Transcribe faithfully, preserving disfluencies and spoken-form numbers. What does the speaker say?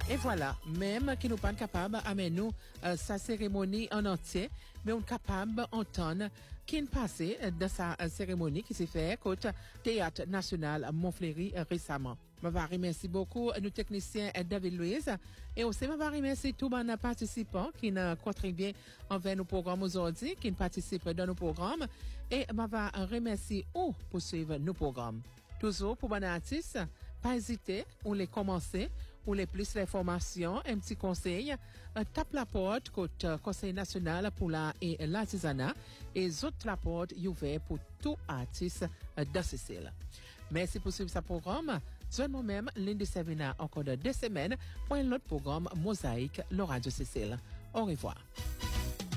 Et voilà, même qui nous pas capable amener nous euh, sa cérémonie en entier, mais on est capable d'entendre qui est passé de sa euh, cérémonie qui s'est fait côté Théâtre National Montfleury euh, récemment. Je vais remercier beaucoup nos techniciens David Louise et aussi je vais remercier tous les participants qui ont contribué envers nos programmes aujourd'hui, qui participent dans nos programmes et je vais remercier eux pour suivre nos programmes. Toujours pour les artistes, pas hésiter, ou les commencer, ou les plus d'informations, un petit conseil, euh, tape la porte côté euh, Conseil national pour l'art et l'artisanat et autres la porte ouverte pour tout artiste euh, de Sicile. Merci pour suivre ce programme. Je moi-même, Lindy Savina, encore de deux semaines pour un autre programme Mosaïque, le Radio Sicile. Au revoir.